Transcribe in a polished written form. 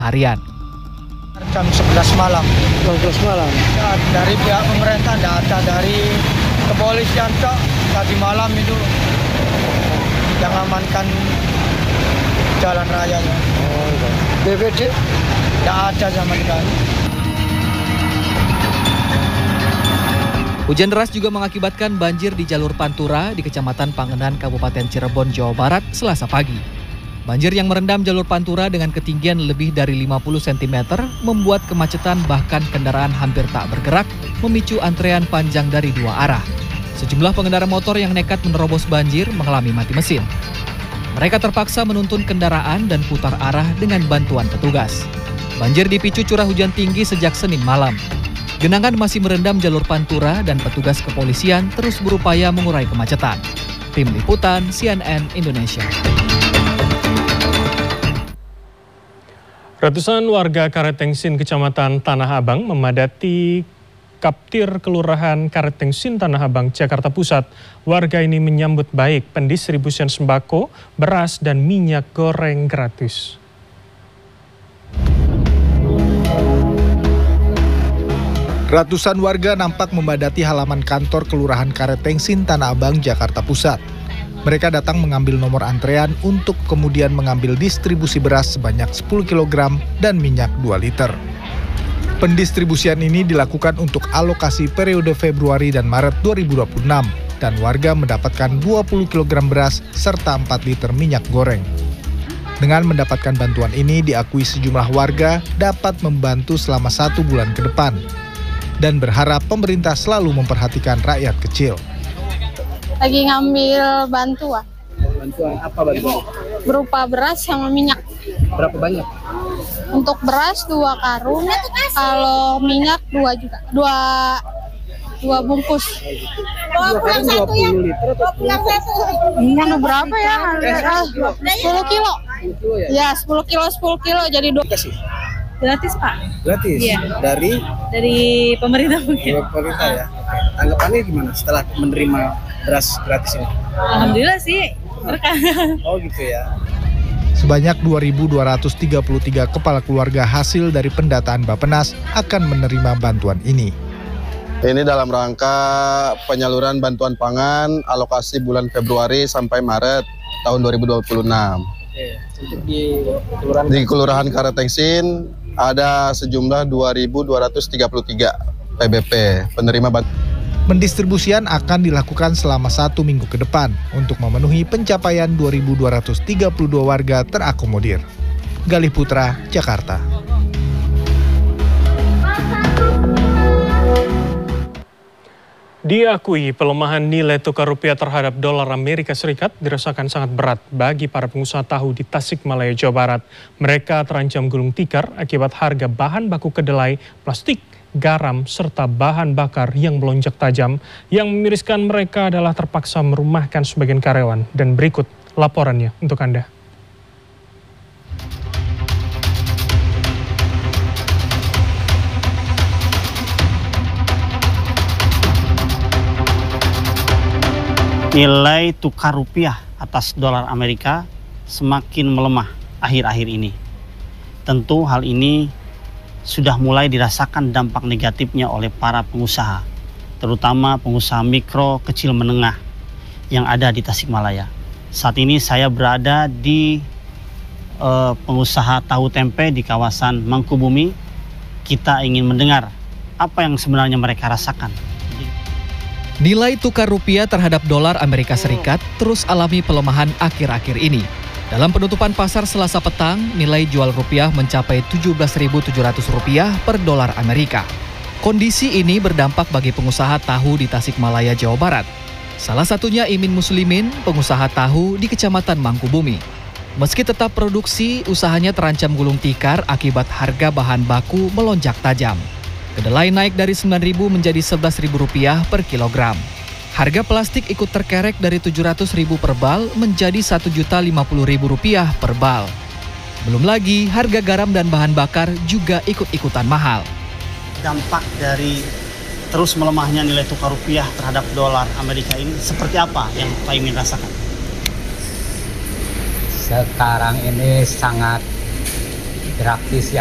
harian. Jam 11 malam. 11 malam. Ya, dari pihak pemerintah tidak ada, dari kepolisian kok tadi malam itu yang amankan jalan rayanya. BPD? Tidak ada sama sekali. Hujan deras juga mengakibatkan banjir di jalur Pantura di Kecamatan Pangenan, Kabupaten Cirebon, Jawa Barat, Selasa pagi. Banjir yang merendam jalur Pantura dengan ketinggian lebih dari 50 cm membuat kemacetan bahkan kendaraan hampir tak bergerak, memicu antrean panjang dari dua arah. Sejumlah pengendara motor yang nekat menerobos banjir mengalami mati mesin. Mereka terpaksa menuntun kendaraan dan putar arah dengan bantuan petugas. Banjir dipicu curah hujan tinggi sejak Senin malam. Genangan masih merendam jalur Pantura dan petugas kepolisian terus berupaya mengurai kemacetan. Tim Liputan CNN Indonesia. Ratusan warga Karettengsin, Kecamatan Tanah Abang memadati Kaptir Kelurahan Karettengsin, Tanah Abang, Jakarta Pusat. Warga ini menyambut baik pendistribusian sembako, beras, dan minyak goreng gratis. Ratusan warga nampak memadati halaman kantor Kelurahan Karettengsin, Tanah Abang, Jakarta Pusat. Mereka datang mengambil nomor antrean untuk kemudian mengambil distribusi beras sebanyak 10 kg dan minyak 2 liter. Pendistribusian ini dilakukan untuk alokasi periode Februari dan Maret 2026 dan warga mendapatkan 20 kg beras serta 4 liter minyak goreng. Dengan mendapatkan bantuan ini diakui sejumlah warga dapat membantu selama 1 bulan ke depan dan berharap pemerintah selalu memperhatikan rakyat kecil. Lagi ngambil bantuan. Bantuan apa bantuan? Berupa beras sama minyak. Berapa banyak? Untuk beras 2 karung, kalau minyak 2 juga. 2 bungkus. 20 liter atau 10 liter? Minyak berapa ya? 10 kilo. 10 kilo ya? Ya, 10 kilo jadi 2. Kasih. Gratis, Pak. Gratis? Iya. Dari pemerintah mungkin. pemerintah ya? Tanggapannya gimana setelah menerima beras gratis ini? Alhamdulillah sih, berkah. Oh gitu ya. Sebanyak 2.233 kepala keluarga hasil dari pendataan Bappenas akan menerima bantuan ini. Ini dalam rangka penyaluran bantuan pangan alokasi bulan Februari sampai Maret tahun 2026. Untuk Di Kelurahan Karettengsin ada sejumlah 2.233 PBP penerima bantuan. Pendistribusian akan dilakukan selama 1 minggu ke depan untuk memenuhi pencapaian 2.232 warga terakomodir. Galih Putra, Jakarta. Diakui pelemahan nilai tukar rupiah terhadap dolar Amerika Serikat dirasakan sangat berat bagi para pengusaha tahu di Tasikmalaya, Jawa Barat. Mereka terancam gulung tikar akibat harga bahan baku kedelai, plastik, garam, serta bahan bakar yang melonjak tajam. Yang memiriskan mereka adalah terpaksa merumahkan sebagian karyawan. Dan berikut laporannya untuk Anda. Nilai tukar rupiah atas dolar Amerika semakin melemah akhir-akhir ini. Tentu hal ini sudah mulai dirasakan dampak negatifnya oleh para pengusaha, terutama pengusaha mikro, kecil, menengah yang ada di Tasikmalaya. Saat ini saya berada di pengusaha tahu tempe di kawasan Mangkubumi. Kita ingin mendengar apa yang sebenarnya mereka rasakan. Nilai tukar rupiah terhadap dolar Amerika Serikat terus alami pelemahan akhir-akhir ini. Dalam penutupan pasar Selasa petang, nilai jual rupiah mencapai Rp17.700 per dolar Amerika. Kondisi ini berdampak bagi pengusaha tahu di Tasikmalaya, Jawa Barat. Salah satunya Imin Muslimin, pengusaha tahu di Kecamatan Mangkubumi. Meski tetap produksi, usahanya terancam gulung tikar akibat harga bahan baku melonjak tajam. Kedelai naik dari Rp9.000 menjadi Rp11.000 per kilogram. Harga plastik ikut terkerek dari Rp700.000 per bal menjadi Rp1.050.000 per bal. Belum lagi harga garam dan bahan bakar juga ikut-ikutan mahal. Dampak dari terus melemahnya nilai tukar rupiah terhadap dolar Amerika ini seperti apa yang Pak Imin rasakan? Sekarang ini sangat gratis ya.